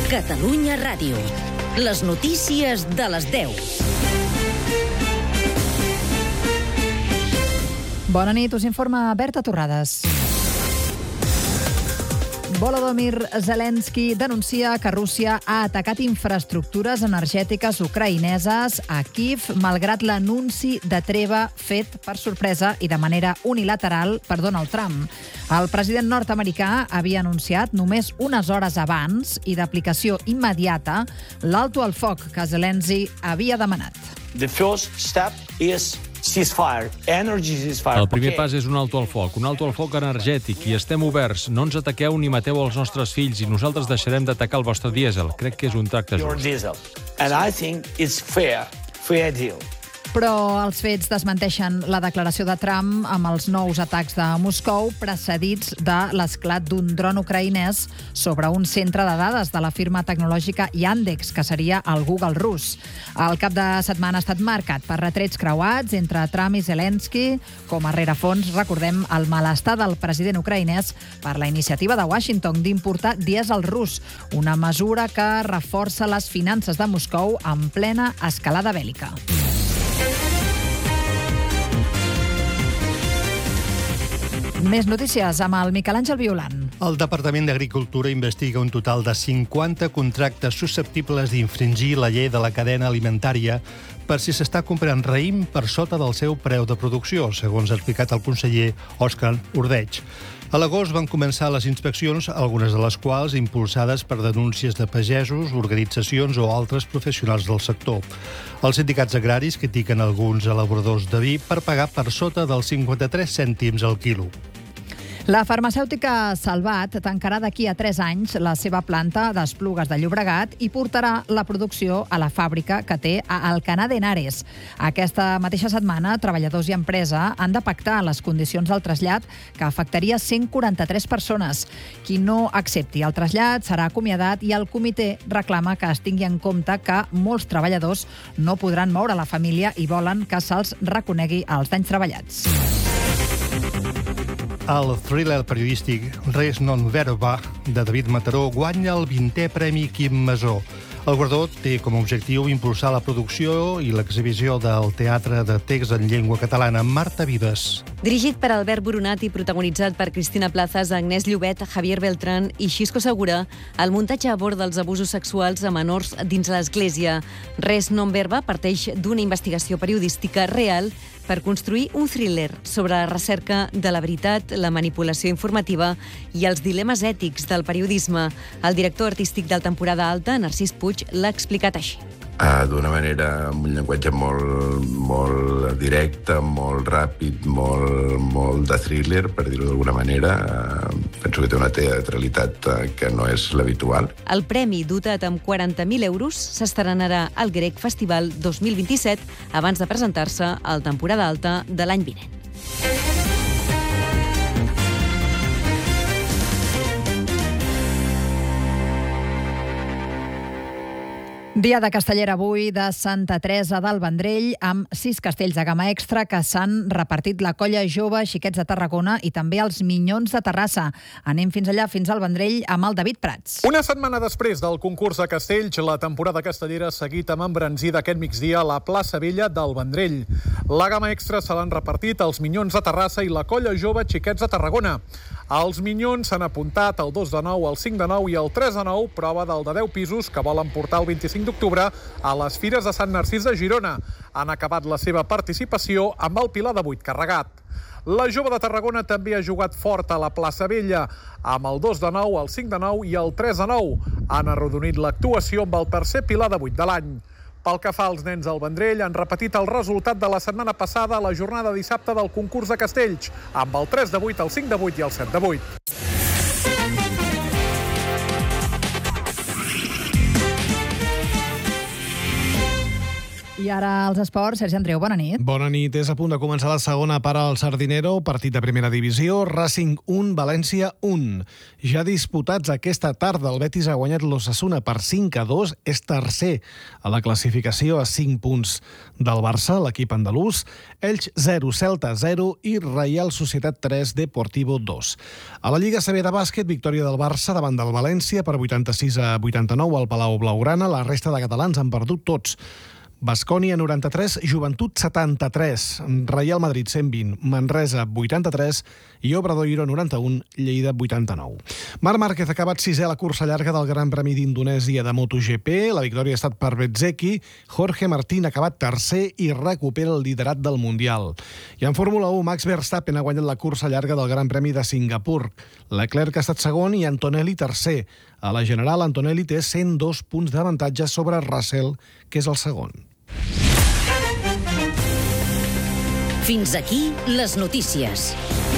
Catalunya Ràdio. Les notícies de les 10. Bona nit, us informa Berta Torrades. Volodymyr Zelensky denuncia que Rússia ha atacat infraestructures energètiques ucraïneses a Kíev, malgrat l'anunci de treva fet per sorpresa i de manera unilateral per Donald Trump. El president nord-americà havia anunciat només unes hores abans i d'aplicació immediata l'alto al foc que Zelensky havia demanat. The first step is ceasefire, energy ceasefire. El primer pas és un alto al foc energètic, i estem oberts. No ens ataqueu ni mateu els nostres fills, i nosaltres deixarem d'atacar el vostre dièsel. Crec que és un tracte just. And I think it's fair deal. Però els fets desmenteixen la declaració de Trump amb els nous atacs de Moscou, precedits de l'esclat d'un dron ucraïnès sobre un centre de dades de la firma tecnològica Yandex, que seria el Google rus. El cap de setmana ha estat marcat per retrets creuats entre Trump i Zelensky. Com a rerefons, recordem el malestar del president ucraïnès per la iniciativa de Washington d'importar dièsel rus, una mesura que reforça les finances de Moscou en plena escalada bèl·lica. Més notícies amb el Miquel Àngel Violant. El Departament d'Agricultura investiga un total de 50 contractes susceptibles d'infringir la llei de la cadena alimentària per si s'està comprant raïm per sota del seu preu de producció, segons ha explicat el conseller Òscar Ordeig. A l'agost van començar les inspeccions, algunes de les quals impulsades per denúncies de pagesos, organitzacions o altres professionals del sector. Els sindicats agraris critiquen alguns elaboradors de vi per pagar per sota dels 53 cèntims al quilo. La farmacèutica Salvat tancarà d'aquí a 3 anys la seva planta d'Esplugues de Llobregat i portarà la producció a la fàbrica que té a Alcanar de Henares. Aquesta mateixa setmana, treballadors i empresa han de pactar les condicions del trasllat, que afectaria 143 persones. Qui no accepti el trasllat serà acomiadat, i el comitè reclama que es tingui en compte que molts treballadors no podran moure la família i volen que se'ls reconegui els danys treballats. El thriller periodístic Res non verba, de David Mataró, guanya el 20è Premi Quim Masó. El guardó té com a objectiu impulsar la producció i l'exhibició del teatre de text en llengua catalana. Marta Vives. Dirigit per Albert Boronat i protagonitzat per Cristina Plazas, Agnès Llobet, Javier Beltrán i Xisco Segura, el muntatge aborda els abusos sexuals a menors dins l'Església. Res non verba parteix d'una investigació periodística real per construir un thriller sobre la recerca de la veritat, la manipulació informativa i els dilemes ètics del periodisme. El director artístic del Temporada Alta, Narcís Puig, l'ha explicat així. D'una manera, amb un llenguatge molt directe, molt ràpid, molt de thriller, per dir-ho d'alguna manera. Penso que té una teatralitat que no és l'habitual. El premi, dotat amb 40.000 euros, s'estrenarà al Grec Festival 2027 abans de presentar-se al Temporada Alta de l'any vinent. Dia de castellera avui de Santa Teresa del Vendrell, amb 6 castells de gamma extra que s'han repartit la Colla Jove Xiquets de Tarragona i també els Minyons de Terrassa. Anem fins allà, fins al Vendrell, amb el David Prats. Una setmana després del concurs de castells, la temporada castellera ha seguit amb embranzida aquest migdia a la plaça Vella del Vendrell. La gamma extra se l'han repartit els Minyons de Terrassa i la Colla Jove Xiquets de Tarragona. Els Minyons s'han apuntat el 2 de 9, el 5 de 9 i el 3 de 9, prova del de 10 pisos que volen portar el 25 d'octubre a les Fires de Sant Narcís de Girona. Han acabat la seva participació amb el Pilar de 8 carregat. La Jove de Tarragona també ha jugat fort a la plaça Vella, amb el 2 de 9, el 5 de 9 i el 3 de 9. Han arrodonit l'actuació amb el tercer Pilar de 8 de l'any. Pel que fa als nens del Vendrell, han repetit el resultat de la setmana passada a la jornada dissabte del concurs de castells, amb el 3 de 8, el 5 de 8 i el 7 de 8. I I ara als esports, Sergi Andreu, bona nit. Bona nit. És a punt de començar la segona part al Sardinero, partit de primera divisió, Racing 1, València 1. Ja disputats aquesta tarda, el Betis ha guanyat l'Osasuna per 5-2, és tercer a la classificació a 5 punts del Barça, l'equip andalús, Elx 0, Celta 0 i Reial Societat 3, Deportivo 2. A la Lliga CB de bàsquet, victòria del Barça davant del València per 86-89 al Palau Blaugrana. La resta de catalans han perdut tots. Baskonia 93, Joventut 73, Real Madrid 120, Manresa 83 i Obradoiro 91, Lleida 89. Marc Márquez ha acabat sisè a la cursa llarga del Gran Premi d'Indonèsia de MotoGP. La victòria ha estat per Bezzecchi. Jorge Martín ha acabat tercer i recupera el liderat del Mundial. I en Fórmula 1, Max Verstappen ha guanyat la cursa llarga del Gran Premi de Singapur. Leclerc ha estat segon i Antonelli tercer. A la general, Antonelli té 102 punts d'avantatge sobre Russell, que és el segon. Fins aquí les notícies.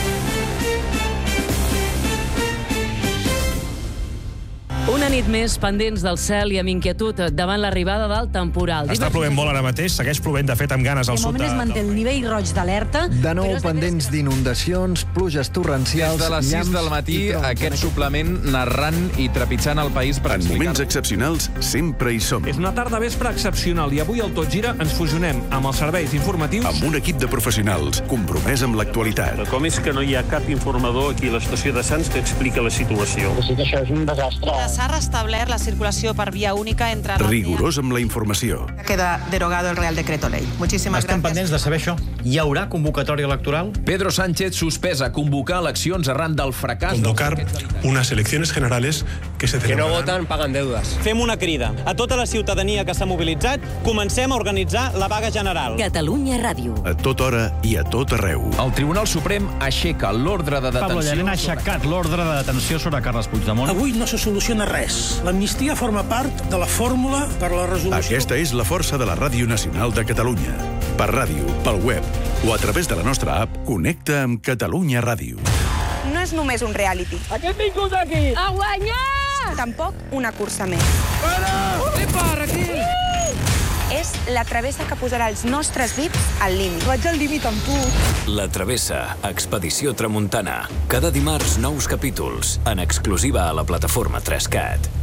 Una nit més pendents del cel i amb inquietud davant l'arribada del temporal. Està plovent molt ara mateix, segueix plovent de fet amb ganes al sud. De moment es manté el nivell roig d'alerta. De nou pendents d'inundacions, pluges torrencials... Des de les 6 del matí, aquest suplement narrant i trepitjant el país per explicar... En moments excepcionals, sempre hi som. És una tarda vespre excepcional i avui al Tot Gira ens fusionem amb els serveis informatius... Amb un equip de professionals compromès amb l'actualitat. Com és que no hi ha cap informador aquí a l'estació de Sants que explica la situació? Sí que això és un desastre. S'ha restablert la circulació per via única entre... Rigorós amb la informació. Queda derogado el Real Decreto Ley. Muchísimas Estem pendents de saber això. Hi haurà convocatòria electoral? Pedro Sánchez suspesa convocar eleccions arran del fracàs... Convocar unes eleccions generales que se celebraran... Que no voten paguen deudes. Fem una crida a tota la ciutadania que s'ha mobilitzat. Comencem a organitzar la vaga general. Catalunya Ràdio. A tota hora i a tot arreu. El Tribunal Suprem aixeca l'ordre de detenció... Pablo Llarena ha aixecat l'ordre de detenció sobre Carles Puigdemont. Avui no se soluciona res. L'amnistia forma part de la fórmula per a la resolució... Aquesta és la força de la Ràdio Nacional de Catalunya. Per ràdio, pel web o a través de la nostra app, connecta amb Catalunya Ràdio. No és només un reality. A què hem vingut aquí? A guanyar! Tampoc una cursa més. Epa, Raquel! És la travessa que posarà els nostres vips al límit. Vaig al límit amb tu. La Travessa, Expedició Tramuntana. Cada dimarts, nous capítols, en exclusiva a la plataforma 3CAT.